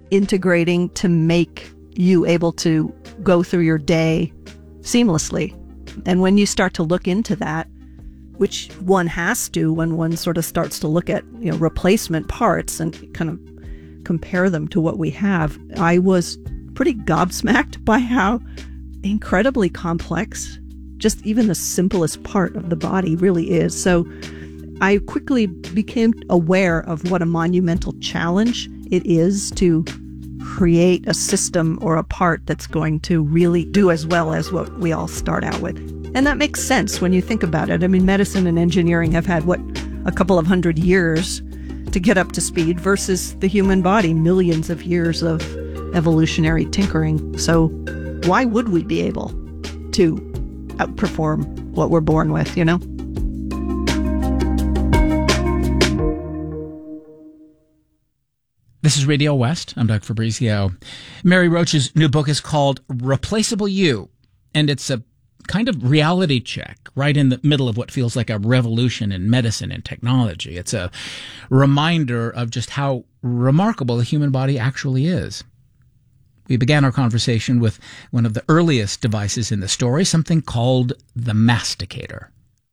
integrating to make you able to go through your day seamlessly. And when you start to look into that, which one has to when one sort of starts to look at, replacement parts and kind of compare them to what we have, I was pretty gobsmacked by how incredibly complex just even the simplest part of the body really is. So I quickly became aware of what a monumental challenge it is to create a system or a part that's going to really do as well as what we all start out with. And that makes sense when you think about it. I mean, medicine and engineering have had, a couple of hundred years to get up to speed versus the human body, millions of years of evolutionary tinkering. So why would we be able to outperform what we're born with, This is Radio West. I'm Doug Fabrizio. Mary Roach's new book is called Replaceable You, and it's a kind of reality check right in the middle of what feels like a revolution in medicine and technology. It's a reminder of just how remarkable the human body actually is. We began our conversation with one of the earliest devices in the story, something called the masticator.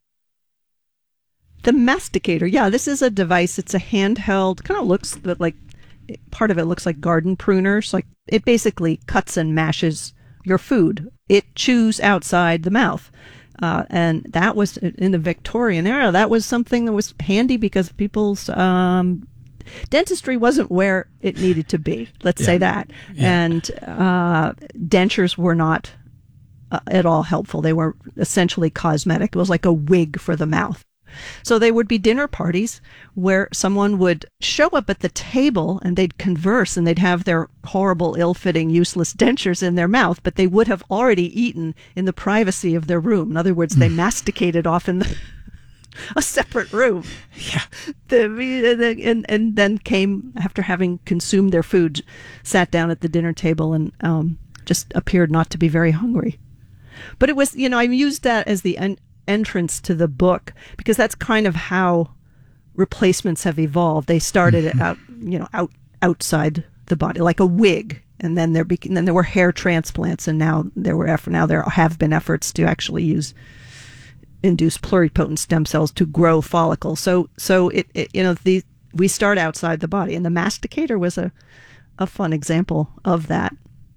The masticator, yeah, this is a device. It's a handheld, kind of looks like, part of it looks like garden pruners. Like it basically cuts and mashes your food. It chews outside the mouth. And that was in the Victorian era. That was something that was handy because people's dentistry wasn't where it needed to be. Let's say that. Yeah. And dentures were not at all helpful. They were essentially cosmetic. It was like a wig for the mouth. So they would be dinner parties where someone would show up at the table and they'd converse and they'd have their horrible, ill-fitting, useless dentures in their mouth, but they would have already eaten in the privacy of their room. In other words, they masticated off in a separate room. Yeah. And then came, after having consumed their food, sat down at the dinner table and just appeared not to be very hungry. But it was, I used that as the entrance to the book because that's kind of how replacements have evolved. They started out, outside the body, like a wig, and then there were hair transplants, and now there have been efforts to actually induce pluripotent stem cells to grow follicles. So we start outside the body, and the masticator was a fun example of that.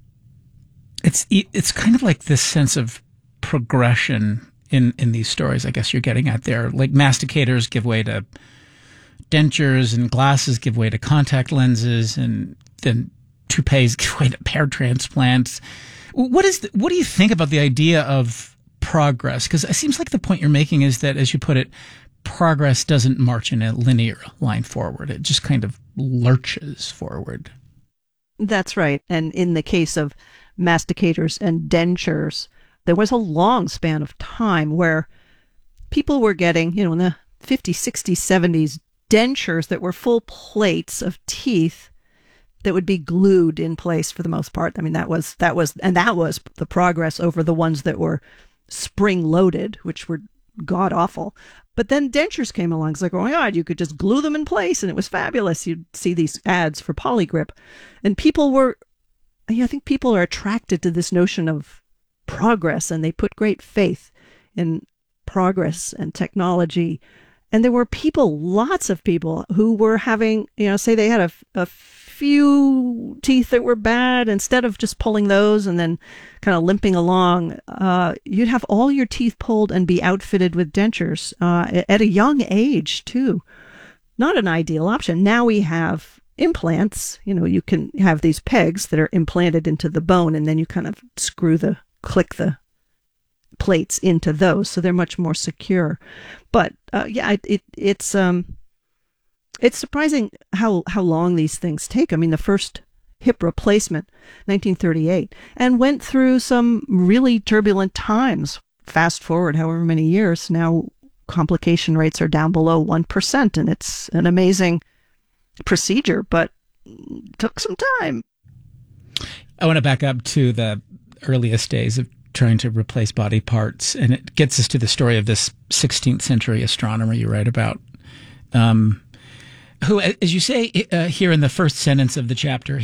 It's kind of like this sense of progression in these stories, I guess you're getting at there. Like masticators give way to dentures, and glasses give way to contact lenses, and then toupees give way to hair transplants. What do you think about the idea of progress? Because it seems like the point you're making is that, as you put it, progress doesn't march in a linear line forward. It just kind of lurches forward. That's right. And in the case of masticators and dentures, there was a long span of time where people were getting, in the 50s, 60s, 70s, dentures that were full plates of teeth that would be glued in place for the most part. I mean, that was the progress over the ones that were spring-loaded, which were god-awful. But then dentures came along. It's like, oh my God, you could just glue them in place, and it was fabulous. You'd see these ads for Polygrip. And I think people are attracted to this notion of progress, and they put great faith in progress and technology. And there were lots of people who were having, say they had a few teeth that were bad. Instead of just pulling those and then kind of limping along, you'd have all your teeth pulled and be outfitted with dentures at a young age too. Not an ideal option. Now we have implants. You can have these pegs that are implanted into the bone, and then you kind of click the plates into those, so they're much more secure. But it's surprising how long these things take. I mean, the first hip replacement, 1938, and went through some really turbulent times. Fast forward however many years, now complication rates are down below 1%, and it's an amazing procedure, but it took some time. I want to back up to the earliest days of trying to replace body parts, and it gets us to the story of this 16th century astronomer you write about, who, as you say here in the first sentence of the chapter,